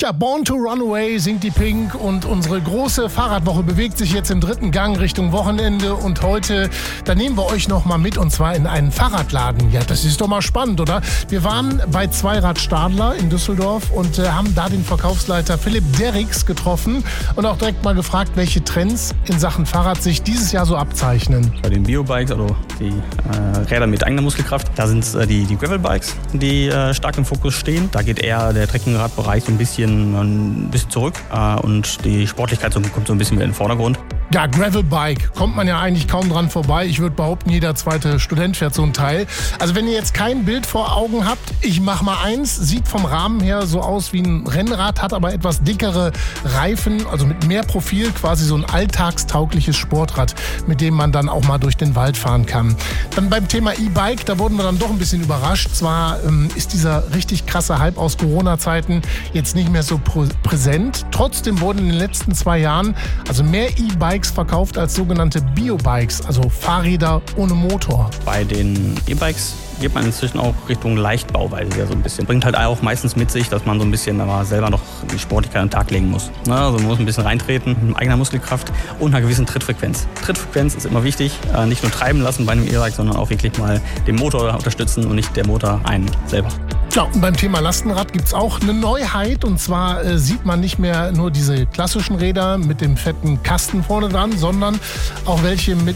Ja, Born to Run Away singt die Pink und unsere große Fahrradwoche bewegt sich jetzt im 3. Gang Richtung Wochenende und heute, da nehmen wir euch noch mal mit und zwar in einen Fahrradladen. Ja, das ist doch mal spannend, oder? Wir waren bei Zweirad Stadler in Düsseldorf und haben da den Verkaufsleiter Philipp Derricks getroffen und auch direkt mal gefragt, welche Trends in Sachen Fahrrad sich dieses Jahr so abzeichnen. Bei den Biobikes, also die Räder mit eigener Muskelkraft, da sind es die Gravelbikes, die stark im Fokus stehen. Da geht eher der Trekkingrad-Bereich so ein bisschen zurück und die Sportlichkeit kommt so ein bisschen wieder in den Vordergrund. Ja, Gravelbike, kommt man ja eigentlich kaum dran vorbei. Ich würde behaupten, jeder zweite Student fährt so ein Teil. Also wenn ihr jetzt kein Bild vor Augen habt, ich mache mal eins. Sieht vom Rahmen her so aus wie ein Rennrad, hat aber etwas dickere Reifen, also mit mehr Profil, quasi so ein alltagstaugliches Sportrad, mit dem man dann auch mal durch den Wald fahren kann. Dann beim Thema E-Bike, da wurden wir dann doch ein bisschen überrascht. Zwar ist dieser richtig krasse Hype aus Corona-Zeiten jetzt nicht mehr so präsent. Trotzdem wurden in den letzten 2 Jahren also mehr E-Bikes verkauft als sogenannte Biobikes, also Fahrräder ohne Motor. Bei den E-Bikes geht man inzwischen auch Richtung Leichtbauweise ja so ein bisschen. Bringt halt auch meistens mit sich, dass man so ein bisschen aber selber noch die Sportlichkeit an den Tag legen muss. Also man muss ein bisschen reintreten, mit eigener Muskelkraft und einer gewissen Trittfrequenz. Trittfrequenz ist immer wichtig, nicht nur treiben lassen bei einem E-Bike, sondern auch wirklich mal den Motor unterstützen und nicht der Motor einen selber. Ja, und beim Thema Lastenrad gibt es auch eine Neuheit. Und zwar sieht man nicht mehr nur diese klassischen Räder mit dem fetten Kasten vorne dran, sondern auch welche mit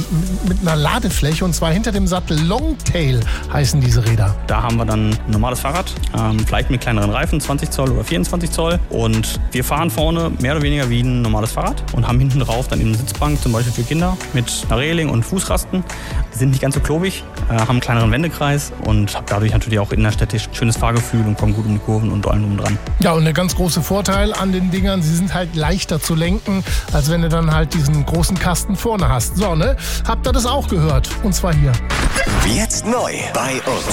einer Ladefläche. Und zwar hinter dem Sattel Longtail heißen diese Räder. Da haben wir dann ein normales Fahrrad, vielleicht mit kleineren Reifen, 20 Zoll oder 24 Zoll. Und wir fahren vorne mehr oder weniger wie ein normales Fahrrad und haben hinten drauf dann eben eine Sitzbank, zum Beispiel für Kinder, mit einer Reling und Fußrasten. Die sind nicht ganz so klobig, haben einen kleineren Wendekreis und haben dadurch natürlich auch innerstädtisch schönes Fahrgefühl und kommen gut um die Kurven und allem drum dran. Ja, und der ganz große Vorteil an den Dingern, sie sind halt leichter zu lenken, als wenn du dann halt diesen großen Kasten vorne hast. So, ne? Habt ihr das auch gehört? Und zwar hier. Jetzt neu bei uns.